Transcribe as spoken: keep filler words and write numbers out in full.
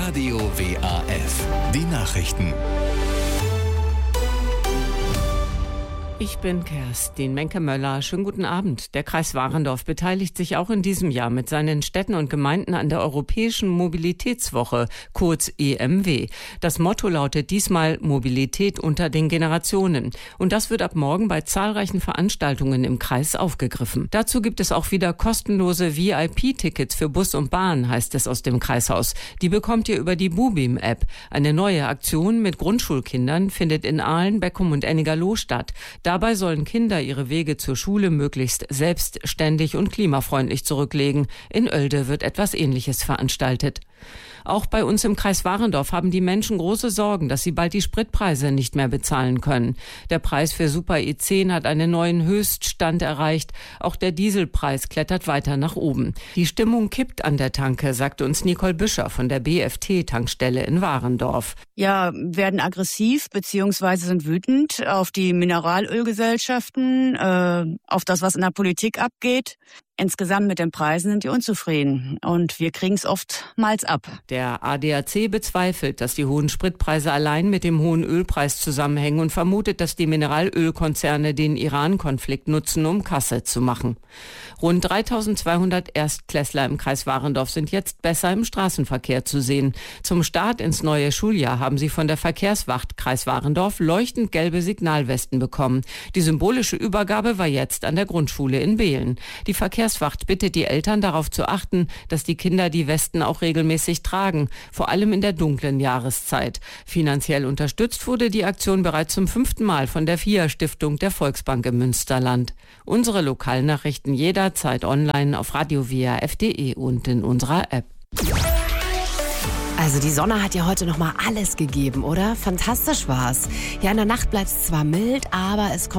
Radio W A F. Die Nachrichten. Ich bin Kerstin Menke-Möller. Schönen guten Abend. Der Kreis Warendorf beteiligt sich auch in diesem Jahr mit seinen Städten und Gemeinden an der Europäischen Mobilitätswoche, kurz E M W. Das Motto lautet diesmal Mobilität unter den Generationen. Und das wird ab morgen bei zahlreichen Veranstaltungen im Kreis aufgegriffen. Dazu gibt es auch wieder kostenlose V I P-Tickets für Bus und Bahn, heißt es aus dem Kreishaus. Die bekommt ihr über die Bubim-App. Eine neue Aktion mit Grundschulkindern findet in Aalen, Beckum und Ennigerloh statt. Dabei sollen Kinder ihre Wege zur Schule möglichst selbstständig und klimafreundlich zurücklegen. In Oelde wird etwas Ähnliches veranstaltet. Auch bei uns im Kreis Warendorf haben die Menschen große Sorgen, dass sie bald die Spritpreise nicht mehr bezahlen können. Der Preis für Super E zehn hat einen neuen Höchststand erreicht. Auch der Dieselpreis klettert weiter nach oben. Die Stimmung kippt an der Tanke, sagte uns Nicole Büscher von der B F T-Tankstelle in Warendorf. Ja, werden aggressiv bzw. sind wütend auf die Mineralölgesellschaften, äh, auf das, was in der Politik abgeht. Insgesamt mit den Preisen sind die unzufrieden und wir kriegen es oftmals ab. Der A D A C bezweifelt, dass die hohen Spritpreise allein mit dem hohen Ölpreis zusammenhängen und vermutet, dass die Mineralölkonzerne den Iran-Konflikt nutzen, um Kasse zu machen. Rund dreitausendzweihundert Erstklässler im Kreis Warendorf sind jetzt besser im Straßenverkehr zu sehen. Zum Start ins neue Schuljahr haben sie von der Verkehrswacht Kreis Warendorf leuchtend gelbe Signalwesten bekommen. Die symbolische Übergabe war jetzt an der Grundschule in Behlen. Die Verkehrswacht bittet die Eltern darauf zu achten, dass die Kinder die Westen auch regelmäßig tragen, vor allem in der dunklen Jahreszeit. Finanziell unterstützt wurde die Aktion bereits zum fünften Mal von der F I A-Stiftung der Volksbank im Münsterland. Unsere Lokalnachrichten jederzeit online auf radio w a f punkt d e und in unserer App. Also die Sonne hat ja heute noch mal alles gegeben, oder? Fantastisch war's. Ja, in der Nacht bleibt es zwar mild, aber es kommt